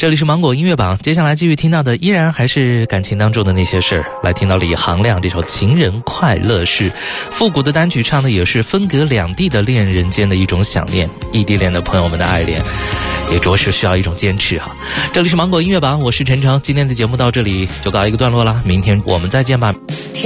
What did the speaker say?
这里是芒果音乐榜，接下来继续听到的依然还是感情当中的那些事儿。来听到李行亮这首《情人快乐事》，复古的单曲，唱的也是分隔两地的恋人间的一种想念，异地恋的朋友们的爱恋也着实需要一种坚持哈。这里是芒果音乐榜，我是陈诚，今天的节目到这里就告一个段落啦，明天我们再见吧。